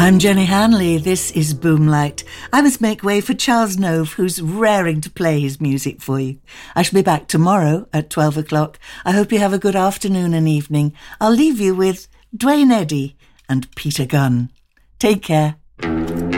I'm Jenny Hanley. This is Boomlight. I must make way for Charles Nove, who's raring to play his music for you. I shall be back tomorrow at 12 o'clock. I hope you have a good afternoon and evening. I'll leave you with Dwayne Eddy and Peter Gunn. Take care.